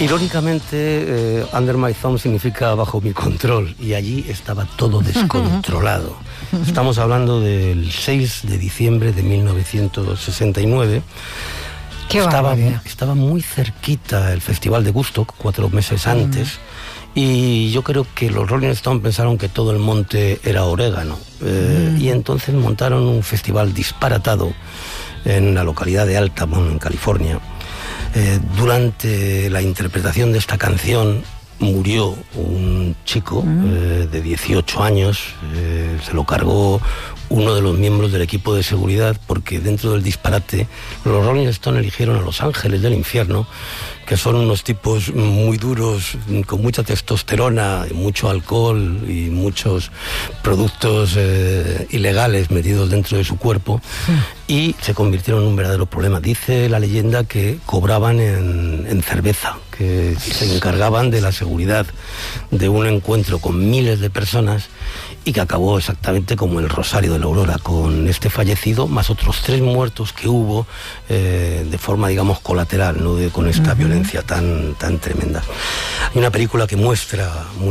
Irónicamente, Under My Thumb significa bajo mi control, y allí estaba todo descontrolado. Estamos hablando del 6 de diciembre de 1969. Estaba muy cerquita el Festival de Woodstock, 4 meses antes, y yo creo que los Rolling Stones pensaron que todo el monte era orégano, y entonces montaron un festival disparatado en la localidad de Altamont, en California. Durante la interpretación de esta canción murió un chico de 18 años, se lo cargó uno de los miembros del equipo de seguridad, porque dentro del disparate los Rolling Stones eligieron a Los Ángeles del Infierno, que son unos tipos muy duros, con mucha testosterona, mucho alcohol y muchos productos ilegales metidos dentro de su cuerpo, y se convirtieron en un verdadero problema. Dice la leyenda que cobraban en cerveza, que se encargaban de la seguridad de un encuentro con miles de personas, y que acabó exactamente como el Rosario de la Aurora, con este fallecido más otros 3 muertos que hubo de forma, digamos, colateral, ¿no? Con esta violencia tan tremenda. Hay una película que muestra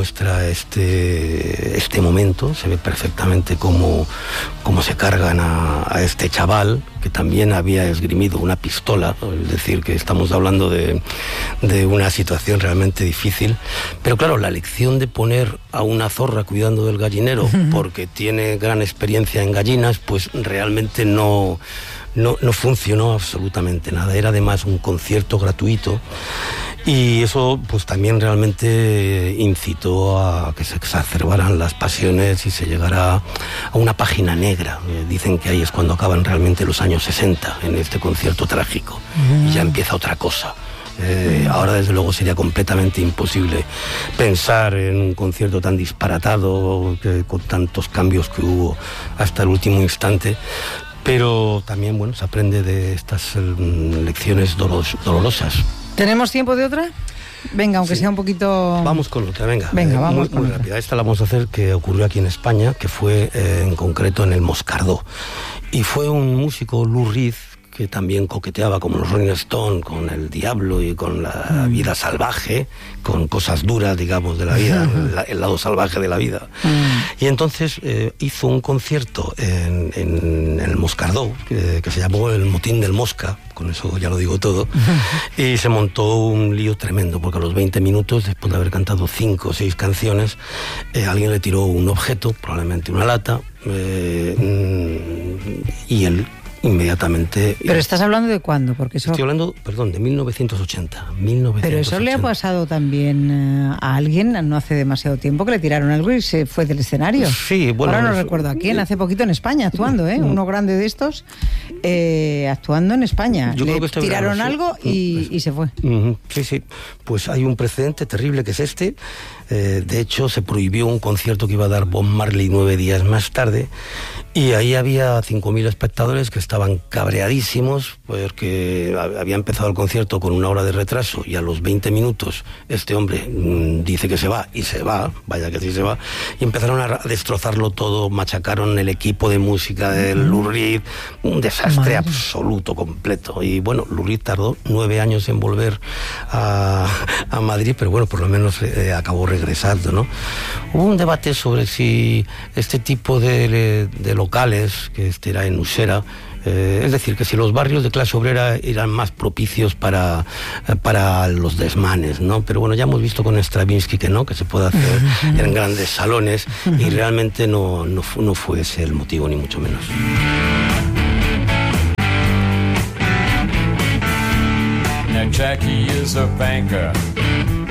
este momento, se ve perfectamente cómo se cargan a este chaval, que también había esgrimido una pistola, es decir, que estamos hablando de una situación realmente difícil. Pero claro, la lección de poner a una zorra cuidando del gallinero porque tiene gran experiencia en gallinas, pues realmente no funcionó absolutamente nada. Era además un concierto gratuito, y eso pues también realmente incitó a que se exacerbaran las pasiones y se llegara a una página negra. Dicen que ahí es cuando acaban realmente los años 60, en este concierto trágico, y ya empieza otra cosa. Ahora desde luego sería completamente imposible pensar en un concierto tan disparatado, con tantos cambios que hubo hasta el último instante. Pero también, bueno, se aprende de estas lecciones dolorosas. ¿Tenemos tiempo de otra? Venga, aunque sea un poquito... Vamos con otra, venga. Vamos muy rápida. Esta la vamos a hacer, que ocurrió aquí en España, que fue en concreto en el Moscardó. Y fue un músico, Lou Reed, que también coqueteaba, como los Rolling Stones, con el diablo y con la vida salvaje, con cosas duras, digamos, de la vida, el lado salvaje de la vida. Y entonces hizo un concierto en el Moscardó, que se llamó el Motín del Mosca, con eso ya lo digo todo, y se montó un lío tremendo, porque a los 20 minutos, después de haber cantado 5 o 6 canciones, alguien le tiró un objeto, probablemente una lata, y él inmediatamente... ¿Pero estás hablando de cuándo? Porque eso... Estoy hablando, perdón, de 1980. Pero eso le ha pasado también a alguien no hace demasiado tiempo, que le tiraron algo y se fue del escenario. Sí, bueno... Ahora no recuerdo a quién, hace poquito en España actuando, uno grande de estos, actuando en España. Yo le creo que tiraron algo y se fue. Sí, pues hay un precedente terrible que es este. De hecho, se prohibió un concierto que iba a dar Bob Marley 9 días más tarde, y ahí había 5.000 espectadores que estaban cabreadísimos porque había empezado el concierto con 1 hora de retraso, y a los 20 minutos este hombre dice que se va, y se va, vaya que sí se va, y empezaron a destrozarlo todo, machacaron el equipo de música de Lou Reed, un desastre absoluto, completo. Y bueno, Lou Reed tardó 9 años en volver a Madrid, pero bueno, por lo menos acabó regresando, ¿no? Hubo un debate sobre si este tipo de locales, que este era en Usera, es decir, que si los barrios de clase obrera eran más propicios para los desmanes, ¿no? Pero bueno, ya hemos visto con Stravinsky que no, que se puede hacer en grandes salones, y realmente no fue ese el motivo, ni mucho menos. Now Jackie is a banker